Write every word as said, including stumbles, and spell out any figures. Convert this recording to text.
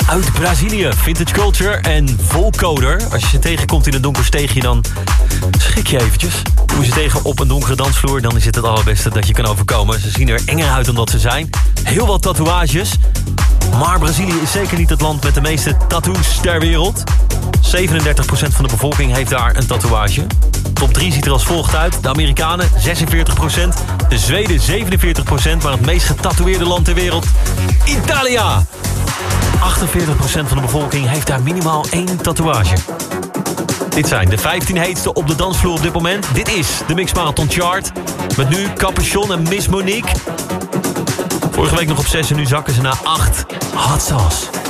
Uit Brazilië, vintage culture en volcoder. Als je ze tegenkomt in een donker steegje, dan schrik je eventjes. Doe je ze tegen op een donkere dansvloer, dan is het het allerbeste dat je kan overkomen. Ze zien er enger uit dan dat ze zijn. Heel wat tatoeages. Maar Brazilië is zeker niet het land met de meeste tattoos ter wereld. zevenendertig procent van de bevolking heeft daar een tatoeage. Top drie ziet er als volgt uit. De Amerikanen zesenveertig procent. De Zweden zevenenveertig procent. Maar het meest getatoeëerde land ter wereld, Italië. achtenveertig procent van de bevolking heeft daar minimaal één tatoeage. Dit zijn de vijftien heetste op de dansvloer op dit moment. Dit is de Mix Marathon Chart. Met nu Capuchon en Miss Monique. Vorige week nog op zes en nu zakken ze naar acht. Hot Sauce.